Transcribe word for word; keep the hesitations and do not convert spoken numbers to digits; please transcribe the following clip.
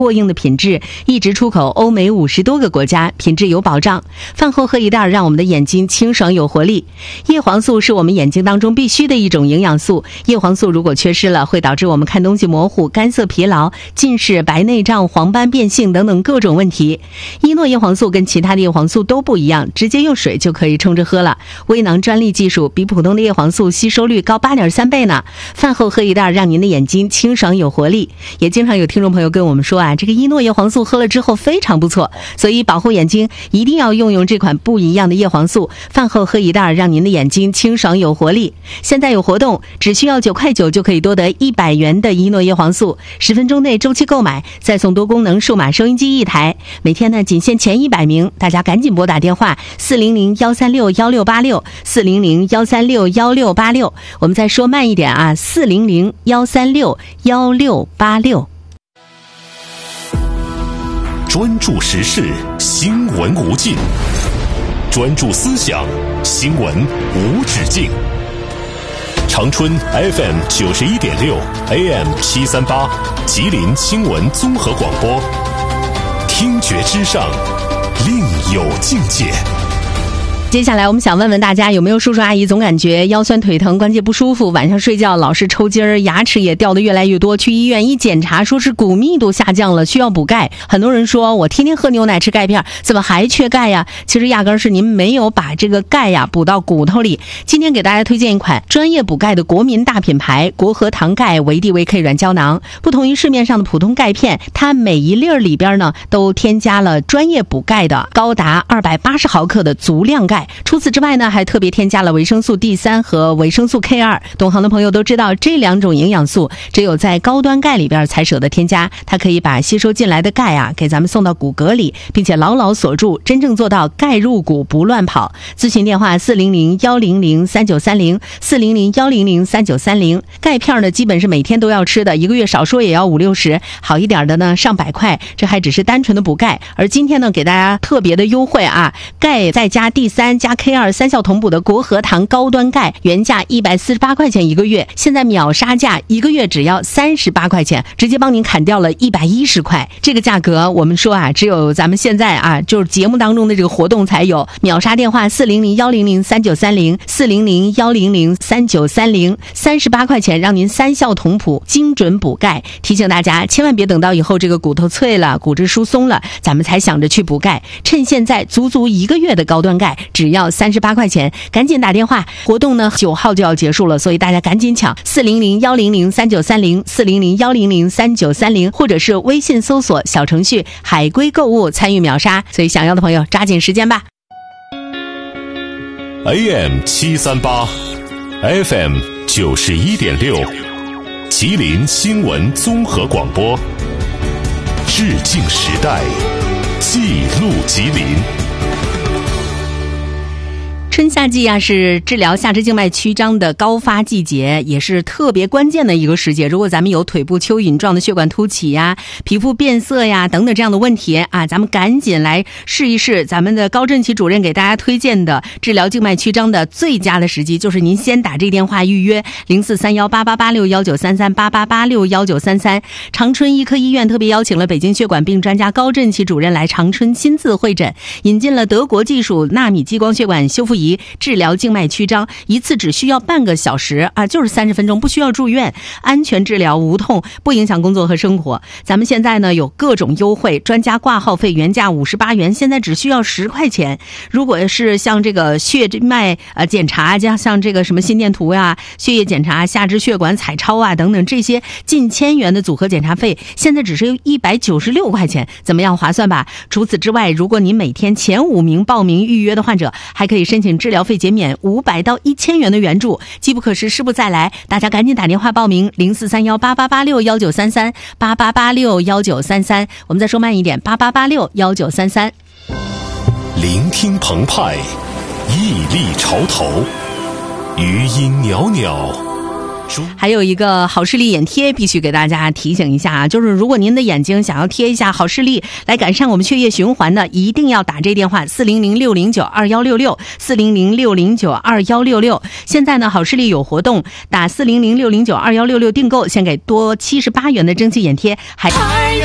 过硬的品质，一直出口欧美五十多个国家，品质有保障。饭后喝一袋，让我们的眼睛清爽有活力。叶黄素是我们眼睛当中必须的一种营养素，叶黄素如果缺失了，会导致我们看东西模糊、干涩疲劳、近视、白内障、黄斑变性等等各种问题。伊诺叶黄素跟其他的叶黄素都不一样，直接用水就可以冲着喝了。微囊专利技术，比普通的叶黄素吸收率高 八点三 倍呢。饭后喝一袋，让您的眼睛清爽有活力。也经常有听众朋友跟我们说啊，这个伊诺叶黄素喝了之后非常不错，所以保护眼睛一定要用用这款不一样的叶黄素。饭后喝一袋，让您的眼睛清爽有活力。现在有活动，只需要九块九就可以多得一百元的伊诺叶黄素，十分钟内周期购买，再送多功能数码收音机一台。每天呢仅限前一百名，大家赶紧拨打电话四零零幺三六幺六八六 四零零幺三六幺六八六。我们再说慢一点啊，四零零幺三六幺六八六。 专注时事，新闻无尽；专注思想，新闻无止境。长春 F M 九十一点六 A M 七三八，吉林新闻综合广播。听觉之上，另有境界。 接下来我们想问问大家，有没有叔叔阿姨总感觉腰酸腿疼、关节不舒服，晚上睡觉老是抽筋儿，牙齿也掉得越来越多，去医院一检查说是骨密度下降了，需要补钙。很多人说我天天喝牛奶吃钙片，怎么还缺钙呀？其实压根是您没有把这个钙呀补到骨头里。今天给大家推荐一款专业补钙的国民大品牌国和堂钙维 D 维 K 软胶囊。不同于市面上的普通钙片，它每一粒里边呢都添加了专业补钙的高达二百八十毫克的足量钙。除此之外呢，还特别添加了维生素 D 三 和维生素 K 二。懂行的朋友都知道，这两种营养素只有在高端钙里边才舍得添加，它可以把吸收进来的钙啊给咱们送到骨骼里，并且牢牢锁住，真正做到钙入骨不乱跑。咨询电话四零零幺零零三九三零 四零零幺零零三九三零。钙片呢基本是每天都要吃的，一个月少说也要五六十，好一点的呢上百块，这还只是单纯的补钙。而今天呢给大家特别的优惠啊，钙再加 D 三 加 K 二 三效同补的国和堂高端钙，原价一百四十八块钱一个月，现在秒杀价，一个月只要三十八块钱，直接帮您砍掉了一百一十块。这个价格我们说啊，只有咱们现在啊，就是节目当中的这个活动才有。秒杀电话四零零幺零零三九三零 四零零幺零零三九三零，三十八块钱让您三效同补，精准补钙。提醒大家，千万别等到以后这个骨头脆了，骨质疏松了，咱们才想着去补钙。趁现在足足一个月的高端钙，只要三十八块钱，赶紧打电话。活动呢九号就要结束了，所以大家赶紧抢四零零幺零零三九三零 四零零幺零零三九三零，或者是微信搜索小程序海龟购物参与秒杀。所以想要的朋友抓紧时间吧。 A M 七三八 F M 九十一点六，吉林新闻综合广播。致敬时代，记录吉林。 春夏季啊，是治疗下肢静脉曲张的高发季节，也是特别关键的一个时节。如果咱们有腿部蚯蚓状的血管凸起呀、皮肤变色呀等等这样的问题啊，咱们赶紧来试一试咱们的高振奇主任给大家推荐的治疗静脉曲张的最佳的时机，就是您先打这个电话预约零四三幺八八八六幺九三三 八八八六幺九三三。长春医科医院特别邀请了北京血管病专家高振奇主任来长春亲自会诊，引进了德国技术纳米激光血管修复仪治疗静脉曲张，一次只需要半个小时啊，就是三十分钟，不需要住院，安全治疗，无痛，不影响工作和生活。咱们现在呢有各种优惠，专家挂号费原价五十八元，现在只需要十块钱。如果是像这个血脉呃检查，加像这个什么心电图呀、血液检查、下肢血管彩超啊等等这些近千元的组合检查费，现在只是一百九十六块钱，怎么样，划算吧？除此之外，如果您每天前五名报名预约的患者，还可以申请治疗费减免五百到一千元的援助，机不可失，失不再来。大家赶紧打电话报名零四三幺八八八六幺九三三 八八八六幺九三三。我们再说慢一点，八八八六幺九三三。 聆听澎湃，屹立潮头，余音袅袅。 还有一个好视力眼贴必须给大家提醒一下啊，就是如果您的眼睛想要贴一下好视力，来改善我们血液循环的，一定要打这电话四零零六零九二幺六六 四零零六零九二幺六六。现在呢好视力有活动，打四零零六零九二幺六六订购，先给多七十八元的蒸汽眼贴，还